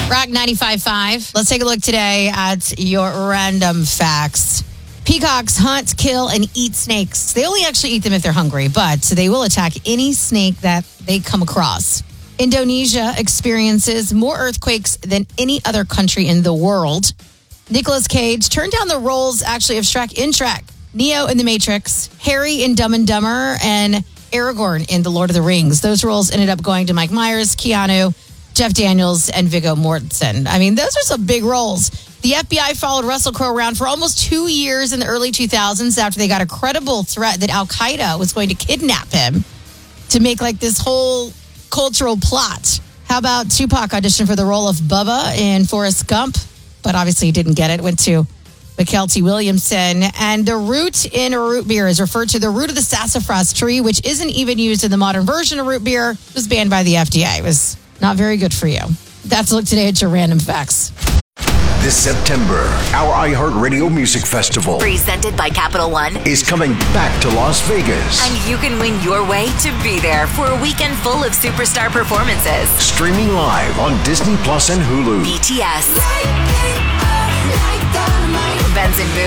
Rock 95.5. Let's take a look today at your random facts. Peacocks hunt, kill, and eat snakes. They only actually eat them if they're hungry, but they will attack any snake that they come across. Indonesia experiences more earthquakes than any other country in the world. Nicolas Cage turned down the roles actually of Shrek in Shrek, Neo in The Matrix, Harry in Dumb and Dumber, and Aragorn in The Lord of the Rings. Those roles ended up going to Mike Myers, Keanu, Jeff Daniels, and Viggo Mortensen. I mean, those are some big roles. The FBI followed Russell Crowe around for almost 2 years in the early 2000s after they got a credible threat that Al-Qaeda was going to kidnap him to make like this whole cultural plot. How about Tupac auditioned for the role of Bubba in Forrest Gump, but obviously he didn't get it. Went to McKelty Williamson. And the root in a root beer is referred to the root of the sassafras tree, which isn't even used in the modern version of root beer. It was banned by the FDA. It was not very good for you. That's a look today at your random facts. This September, our iHeartRadio Music Festival, presented by Capital One, is coming back to Las Vegas. And you can win your way to be there for a weekend full of superstar performances. Streaming live on Disney Plus and Hulu. BTS, Benson Boone,